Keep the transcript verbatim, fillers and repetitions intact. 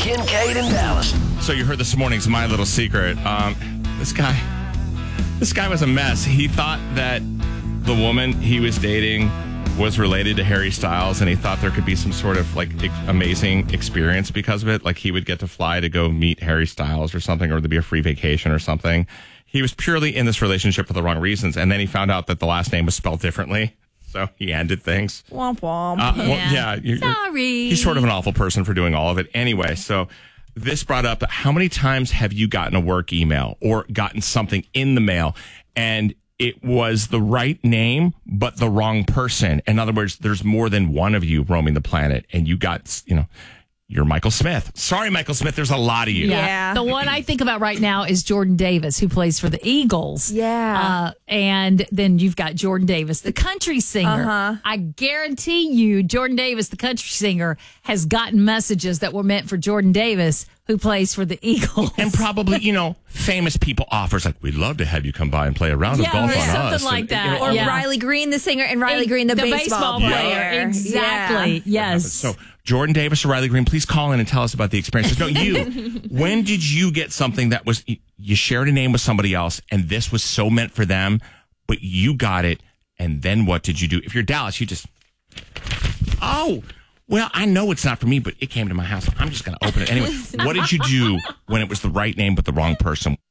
Kincaid and Dallas. So you heard this morning's My Little Secret. Um, this guy, this guy was a mess. He thought that the woman he was dating was related to Harry Styles, and he thought there could be some sort of like ex- amazing experience because of it. Like he would get to fly to go meet Harry Styles or something, or there'd be a free vacation or something. He was purely in this relationship for the wrong reasons, and then he found out that the last name was spelled differently. So he ended things. Womp womp. Uh, well, yeah. yeah you're, Sorry. He's sort of an awful person for doing all of it. Anyway, so this brought up how many times have you gotten a work email or gotten something in the mail and it was the right name, but the wrong person? In other words, there's more than one of you roaming the planet and you got, you know, you're Michael Smith. Sorry, Michael Smith. There's a lot of you. Yeah. Yeah. The one I think about right now is Jordan Davis, who plays for the Eagles. Yeah. Uh, and then you've got Jordan Davis, the country singer. Uh-huh. I guarantee you, Jordan Davis, the country singer, has gotten messages that were meant for Jordan Davis, who plays for the Eagles. And probably, you know, famous people offers like, we'd love to have you come by and play a round Yeah, of golf or on something us. like And, that. you know, Or Yeah. Riley Green, the singer, and Riley Green, the, the baseball, baseball player. player. Exactly. Yeah. Yes. So, Jordan Davis or Riley Green, please call in and tell us about the experience. No, you. When did you get something that was, you shared a name with somebody else and this was so meant for them, but you got it, and then what did you do? If you're Dallas, you just, oh, well, I know it's not for me, but it came to my house. I'm just going to open it anyway. What did you do when it was the right name but the wrong person?